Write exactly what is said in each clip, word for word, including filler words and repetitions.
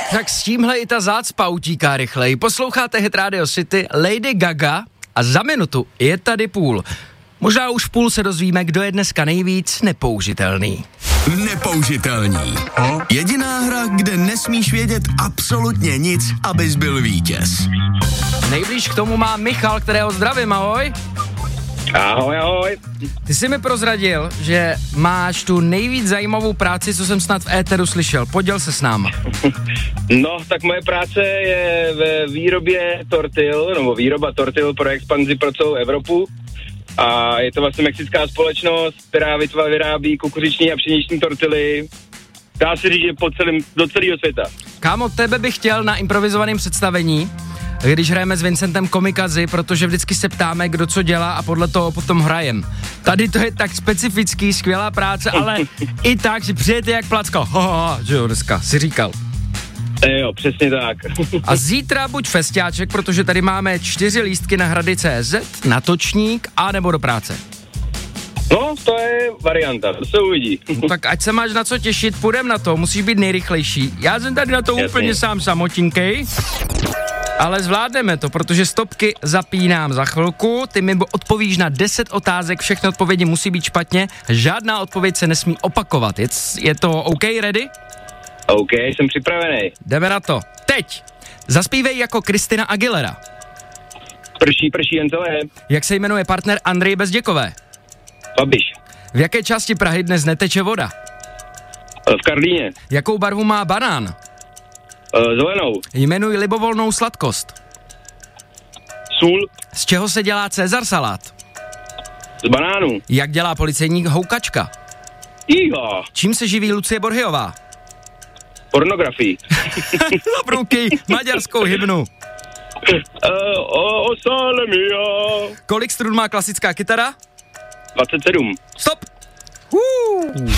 Tak s tímhle i ta zácpa utíká rychleji. Posloucháte Hit Radio City, Lady Gaga a za minutu je tady půl. Možná už půl se dozvíme, kdo je dneska nejvíc nepoužitelný. Nepoužitelný. Jediná hra, kde nesmíš vědět absolutně nic, abys byl vítěz. Nejblíž k tomu má Michal, kterého zdravím, ahoj. Ahoj, ahoj. Ty jsi mi prozradil, že máš tu nejvíc zajímavou práci, co jsem snad v éteru slyšel. Poděl se s náma. No, tak moje práce je ve výrobě tortil, nebo výroba tortil pro expanzi pro celou Evropu. A je to vlastně mexická společnost, která vytva vyrábí kukuřiční a pšeniční tortily. Dá se říct, že po celém, do celého světa. Kámo, tebe bych chtěl na improvizovaném představení, když hrajeme s Vincentem Komikazy, protože vždycky se ptáme, kdo co dělá a podle toho potom hrajem. Tady to je tak specifický, skvělá práce, ale i tak si přijete jak placka. Ha, ha, že jo, dneska si říkal. E jo, přesně tak. A zítra buď festiáček, protože tady máme čtyři lístky na hrady tečka cé zet, na točník a nebo do práce. No, to je varianta, to se uvidí. No, tak ať se máš na co těšit, půjdem na to, musíš být nejrychlejší. Já jsem tady na to Jasně. úplně sám samotinkej, ale zvládneme to, protože stopky zapínám za chvilku, ty mi odpovíš na deset otázek, všechny odpovědi musí být špatně, žádná odpověď se nesmí opakovat. Je, je to OK, ready? OK, jsem připravený. Jdeme na to. Teď zaspívej jako Christina Aguilera. Prší, prší jen celé. Jak se jmenuje partner Andreje Bezděkové? Babiš. V jaké části Prahy dnes neteče voda? V Karlíně. Jakou barvu má banán? Zelenou. Jmenuj libovolnou sladkost. Sůl. Z čeho se dělá Cezar salát? Z banánů. Jak dělá policejník houkačka? Jíha. Čím se živí Lucie Borhyová? Pornografii. Dobruky, maďarskou hymnu. Uh, o, o sole mia. Kolik strun má klasická kytara? dvacet sedm. Stop. Uh.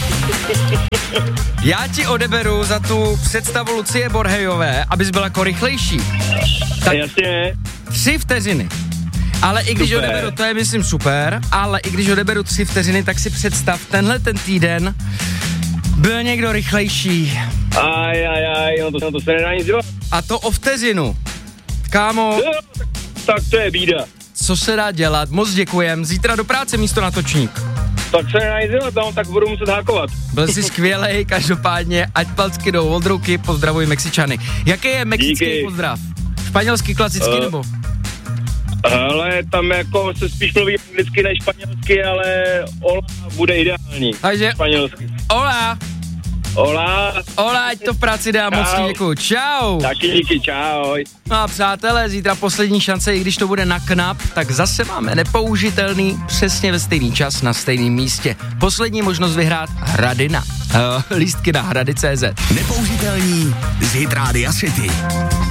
Já ti odeberu za tu představu Lucie Borhyové, abys byl jako rychlejší. Tak jasně. Tři vteřiny. Ale i když Super. odeberu, to je myslím super, ale i když odeberu tři vteřiny, tak si představ, tenhle ten týden byl někdo rychlejší. Aj, aj, aj, no to, no to se nedá nic dělat. A to o vteřinu. Kámo, Jo, tak, tak to je bída. co se dá dělat? Moc děkujem. Zítra do práce místo na točník. Tak se nedá nic dělat, no, tak budu muset hákovat. Byl jsi skvělej, každopádně, ať palcky jdou od ruky, pozdravuj Mexičany. Jaký je mexický Díky. pozdrav? Španělský, klasický Uh, nebo? Hele, tam jako se spíš mluví anglicky než španělsky, ale ola bude ideální. Takže, Španělsky. hola, Ola. hola, ať to v práci dá, moc ti děkuju. Čau. Taky díky, čau. No a přátelé, zítra poslední šance, i když to bude na knap, tak zase máme nepoužitelný, přesně ve stejný čas na stejném místě. Poslední možnost vyhrát hrady na, uh, lístky na hrady tečka cé zet. Nepoužitelný z Hit Radio City.